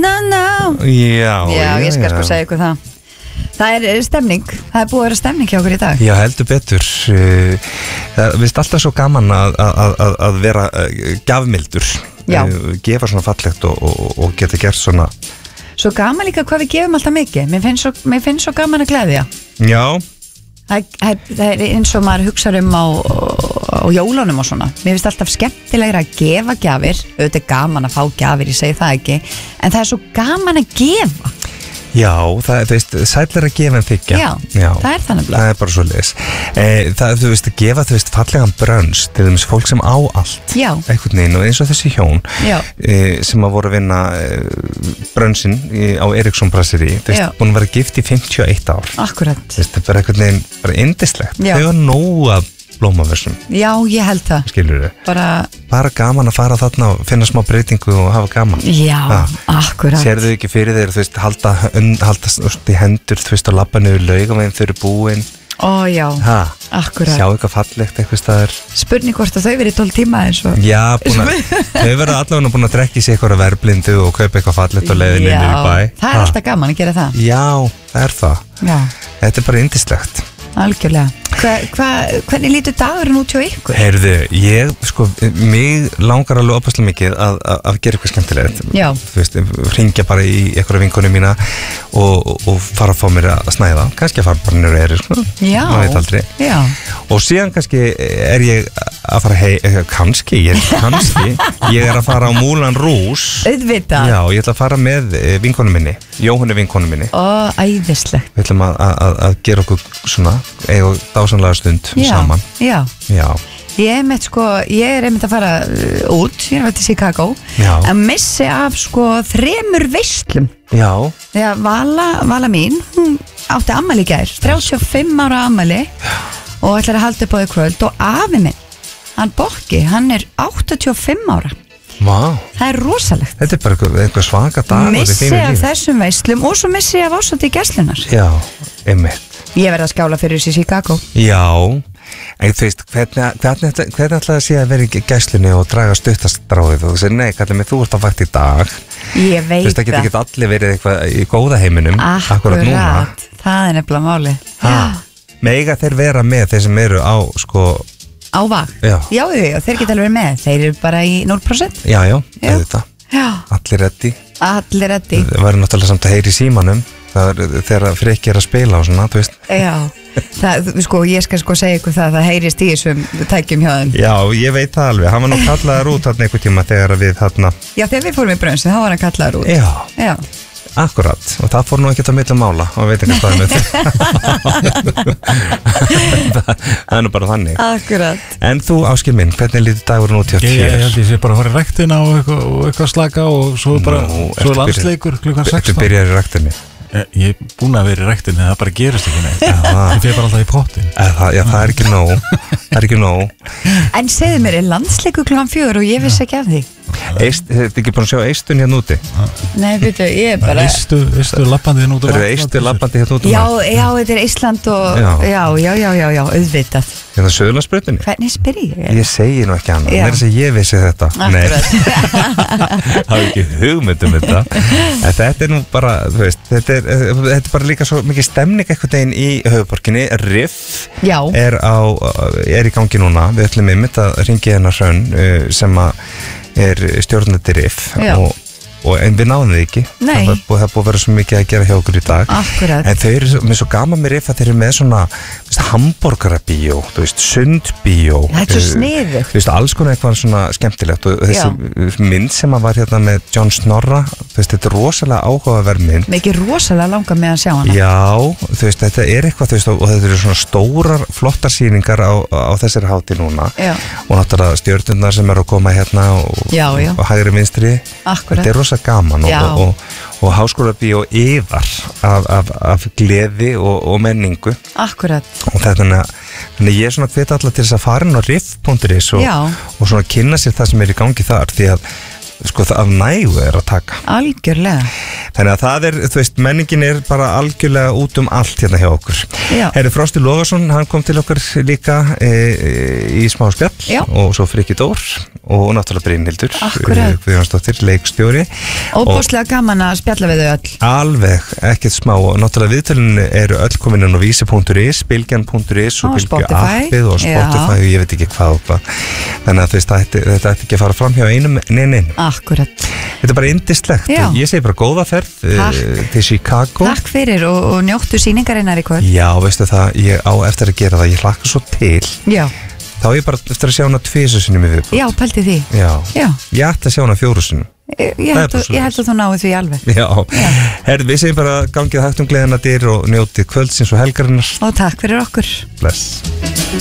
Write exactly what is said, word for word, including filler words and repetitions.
no, no Já, Já, ég skal sko segja ykkur það Það er stemning, það er búið að vera stemning hjá okkur í dag Já, heldur betur Það er alltaf svo gaman að, að, að, að vera gjafmildur Gefa svona fallegt og, og, og geta gert svona Svo gaman líka hvað við gefum alltaf mikið Mér finnst svo, mér finnst svo gaman að gleðja Já Það, það, það er eins og maður hugsa um á, á jólunum og svona Mér finnst alltaf skemmtilegra að gefa gjafir Auðvitað er gaman að fá gjafir, ég segi það ekki En það er svo gaman að gefa Já, það, þú veist, sætlir að gefa en þykja Já, Já, það er þannig Það er bara svo leis e, Það, þú veist, að gefa, þú veist, fallegan brönns til þess fólk sem á allt Já Einhvern veginn og eins og þessi hjón e, sem að voru að vinna e, brönnsinn á Eriksson Brasserie Þú veist, búin að vera gift í fimmtíu og eitt ár Akkurat Þú veist, það er bara einhvern veginn, bara indislegt Þau var nóg að blómaversum Já, ég held það Skilur þau bara... bara gaman að fara þarna og finna smá breytingu og hafa gaman Já, ha. akkurat Sérðu ekki fyrir þeir, þú veist, halda, halda í hendur, þú veist, og labba niður laug og þeim þau eru búin Ó já, ha. akkurat Sjá eitthvað fallegt eitthvað staðar Spurning hvort að þau verið tólf tíma eins og Já, búin að, þau verða allavega búin að drekka í sig eitthvað verblindu og kaupa eitthvað fallegt og leiðin inn í bæ Já, það er ha. alltaf gaman að gera það Já, það er það Já. Þetta er bara yndislegt Algjörlega hva, hva, Hvernig lítur dagurinn út hjá ykkur? Heyrðu, ég, sko, mig langar alveg opaslega mikið að, að, að gera eitthvað skemmtilegt Já Þú veist, ringja bara í einhverja vinkonu mína og, og fara að fá mér að snæða Kannski að fara bara nýra eri, sko Já Má veit aldrei Já Og síðan kannski er ég að fara hei, kannski, ég er kannski Ég er að fara á Moulin Rouge Auðvitað Já, ég ætla að fara með vinkonu minni Jóhanni vinkonu minni Ó, æðislegt Við ætlum að, að, að gera okkur svona eiga dásanlega stund já, saman Já, já. Ég er einmitt sko, ég er einmitt að fara uh, út, ég er að vera til Chicago já. Að missi af sko þremur veislum Já Þegar Vala, Vala mín, hún átti ammæli í gær þrjátíu og fimm ára ammæli og ætlar að halda upp á því kvöld og afi minn, hann Bokki, hann er áttatíu og fimm ára Vá. Það er rosalegt Þetta er bara einhver, einhver svaka dag Missi af þessum veislum og svo missi af ásóti í gæslunar Já, einmitt Ég verði að skjála fyrir þessi Chicago Já, en þú veist hvernig, hvernig, hvernig ætlaði að sé að vera í gæslunni og draga stuttastráðið og þú segir nei, kallar mig, þú ert á vakt í dag Ég veit það Þú veist, það getur ekki allir verið eitthvað í góða heiminum Akkurat núna Það er nefnilega máli Mega þeir vera með þeir sem eru á sko Á vakt? Já. Já, já, þeir geta alveg með Þeir eru bara í núll prósent Já, já, auðvitað Já. Allir reddi Allir reddi Það verður náttúrulega samt að heyri í símanum Það er þegar Frikki er að spila og svona, þú veist Já, það, sko, ég skal sko segja ykkur það Það heyrist í þessum tækjum hjá þeim Já, ég veit það alveg, hann var nú kallaður út þarna einhver tíma þegar við þarna Já, þegar við fórum í brönsi, þá var hann kallaður út Já, Já. Akkurat, og það fór nú ekkert að milli mála og veit ekki hvað það Það er nú bara þannig Akkurat En þú, Áskil minn, hvernig lítur dagurinn út hjá þér? Ég held ég sé bara að fara í ræktina og eitthvað, og eitthvað slaka og svo bara, Nú, svo landsleikur klukkan sextán Ertu byrjar í ræktinni? Ég er búin að vera í ræktinni, það bara gerist ekki neitt Ég fyrir bara alltaf í pottin Já, það er ekki nóg Það er ekki nóg En segðu mér, er landsleikur klukkan fjögur og ég vissi ekki af því Eist, Þetta er ekki búin að sjá eistun hérna úti? Nei, veitu, ég er bara Eistu, eistu lappandi hérna út Það eru eistu lappandi hérna út Já, já, þetta er Ísland og Já, já, já, já, já, já auðvitað Hérna Suðurlandsbrautinni Hvernig spyr ég? Ég segi nú ekki annað, það er þess að ég vissi þetta Nei, það er ekki hugmyndum þetta En þetta er nú bara, þú veist Þetta er, þetta er bara líka svo mikið stemning eitthvað deginn í höfuborginni Riff Já. er, á, er í gangi núna Við ætlum einmitt að ringi hennar Hrönn sem að er stjórnandi Riff og, og, en við náðum þið ekki Nei. það er búið, það er búið að vera svo mikið að gera hjá okkur í dag Akkurat. En þau eru með svo gaman með Riff að þeir eru með svona hamborgarabíó, sundbíó Þetta er svo sniðugt Þú veist, alls konar eitthvað svona skemmtilegt og þessi Já. mynd sem að var hérna með John Snorra, þú veist, þetta er rosalega áhugaverð mynd Mikið rosalega langa með að sjá hana Já, þú veist, þetta er eitthvað, þú veist, og þetta eru svona stórar, flottar sýningar á, á þessari hátíð núna Já. og náttúrulega stjörnurnar sem eru að koma hérna og, Já, já. og hægri vinstri Akkurat. Þetta er rosa gaman og, og, og, og háskólabíó yfar af, af, af gleði og, og menningu Akkurat og þetta þannig ég er svona hvet allar til þess að fara inn á riff punktur is og, og svona kynna sér það sem er í gangi þar því að sko það af nægu er að taka Algjörlega Þannig að það er, þú veist, menningin er bara algjörlega út um allt hérna hjá okkur. Herri Frosti Logason, hann kom til okkur líka e, e, í smá spjall Já. og svo Frikki Dór og náttúrulega Brynhildur Guðjónsdóttir, leikstjóri. Óbúslega gaman að spjalla við þau öll. Alveg, ekkert smá og náttúrulega viðtölun eru öll komin inn á vísi punktur is, bylgjan punktur is og bylgja appið og Spotify og ég veit ekki hvað og hvað. Þannig að þetta ætti, þetta ætti ekki að fara fram hjá einum neinin. Akkurat. Þetta er bara yndislegt. Ég segi bara góða ferð Takk. til Chicago. Takk fyrir og, og njóttu sýningarinnar í kvöld. Já, veistu það, ég á eftir að gera það, ég hlakka svo til. Já. Þá er ég bara eftir að sjá hana tvisvar sinnum í viðbót. Já, pælti því. Já. Já. Ég ætti að sjá hana fjóru sinnum. Ég, ég, held að, ég held að þú náðu því alveg. Já. Já. Herð, við segjum bara gangið hægt um gleðina dyr og njótið kvöldsins og helgarinnar. Og takk fyrir okkur. Bless.